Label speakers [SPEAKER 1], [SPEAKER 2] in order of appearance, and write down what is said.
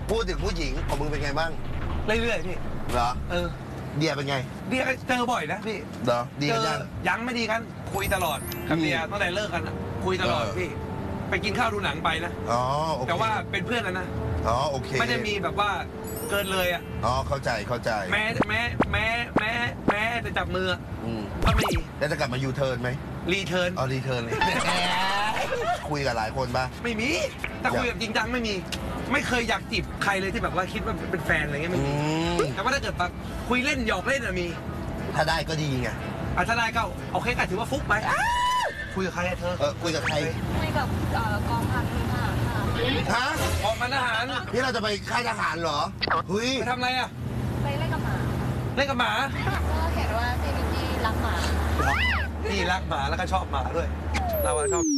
[SPEAKER 1] พูดถึงผู้หญิงของมึงเป็นไงบ้าง
[SPEAKER 2] เรื่อยๆพี่
[SPEAKER 1] เหรอเดียเป็นไง
[SPEAKER 2] เดียก็เจอบ่อยนะพี่
[SPEAKER 1] เหรอดีกัน
[SPEAKER 2] ยังไม่ดีกันคุยตลอดกับเดียตั้งแต่เลิกกันคุยตลอดพี่ไปกินข้าวดูหนังไปนะแต่ว่าเป็นเพื่อนกันนะ
[SPEAKER 1] โอเค
[SPEAKER 2] ไม่ได้มีแบบว่าเกินเลย
[SPEAKER 1] เข้าใจ
[SPEAKER 2] แม้จะจับมือก็ไม่
[SPEAKER 1] แล้วจะกลับมายูเทิร์นไหม
[SPEAKER 2] รีเทิร์น
[SPEAKER 1] รีเทิร์นเลยคุยกับหลายคนปะ
[SPEAKER 2] ไม่มีแต่คุยแบบจริงจังไม่มีไม่เคยอยากจีบใครเลยที่แบบว่าคิดว่าเป็นแฟนอะไรเงี้ยไม่มีแต่ว่าถ้าเกิดแบบคุยเล่นหยอกเล่นมี
[SPEAKER 1] ถ้าได้ก็ดีไง
[SPEAKER 2] ถ้าได้ก็โอเคก็ถือว่าฟุกไปคุยกับใครเธอ
[SPEAKER 1] คุยกับใคร
[SPEAKER 3] คุยกับกองพันทหาร
[SPEAKER 1] ค่ะ
[SPEAKER 2] กองพันทหาร
[SPEAKER 1] นี่เราจะไปค่ายทหารเหรอเฮ้ย
[SPEAKER 2] ไปทำอะไร
[SPEAKER 3] ไปเล่นกับหมา
[SPEAKER 2] เล่นกับหมา
[SPEAKER 3] ก็เห็นว่าพี่นิกกี้รักหมา
[SPEAKER 2] นี่รักหมาแล้วก็ชอบหมาด้วยเราชอบ